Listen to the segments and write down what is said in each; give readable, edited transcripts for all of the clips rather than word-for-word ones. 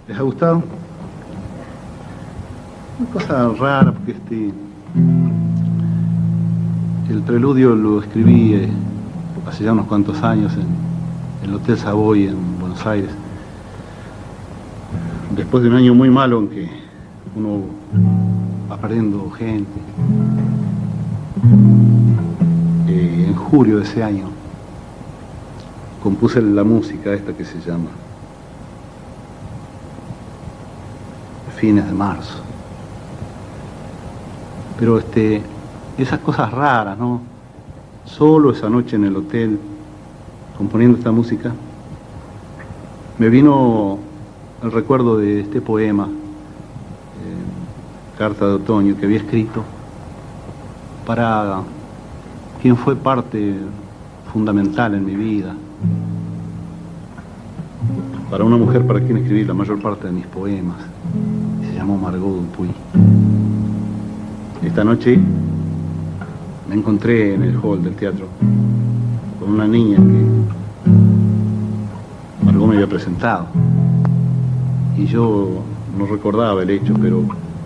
¿Les ha gustado? Una cosa rara, porque el preludio lo escribí hace ya unos cuantos años en el Hotel Savoy en Buenos Aires, después de un año muy malo en que uno va perdiendo gente. En julio de ese año compuse la música esta que se llama Fines de Marzo. Pero esas cosas raras, ¿no? Solo esa noche en el hotel, componiendo esta música, me vino el recuerdo de este poema, Carta de Otoño, que había escrito para quien fue parte fundamental en mi vida, para una mujer para quien escribí la mayor parte de mis poemas, y se llamó Margot Dupuy. Esta noche me encontré en el hall del teatro con una niña que Margot me había presentado, y yo no recordaba el hecho, pero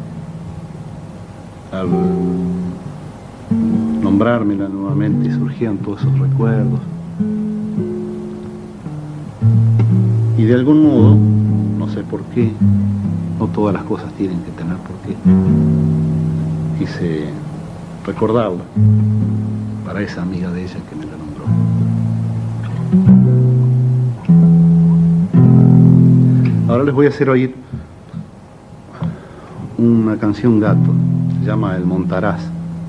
al nombrármela nuevamente surgían todos esos recuerdos, y de algún modo, no sé por qué, no todas las cosas tienen que tener por qué, quise recordarla para esa amiga de ella que me la nombró. Ahora les voy a hacer oír una canción gato, se llama El Montaraz.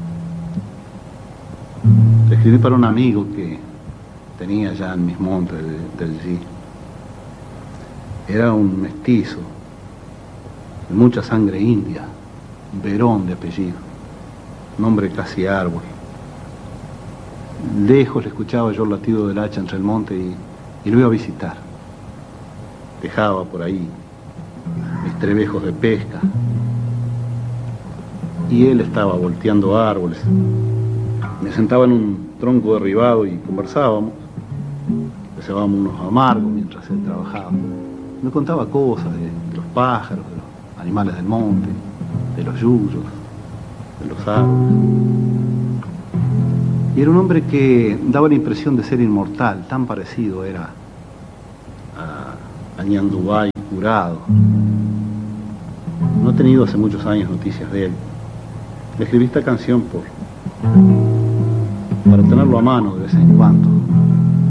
La escribí para un amigo que tenía ya en mis montes del G. Era un mestizo, de mucha sangre india, Verón de apellido, un hombre casi árbol. Lejos le escuchaba yo el latido del hacha entre el monte y lo iba a visitar. Dejaba por ahí mis trebejos de pesca y él estaba volteando árboles. Me sentaba en un tronco derribado y conversábamos, reservábamos unos amargos mientras él trabajaba. Me contaba cosas de los pájaros, de los animales del monte, de los yuyos, de los árboles. Y era un hombre que daba la impresión de ser inmortal, tan parecido era a Ñandubay curado. No he tenido hace muchos años noticias de él. Le escribí esta canción para tenerlo a mano de vez en cuando.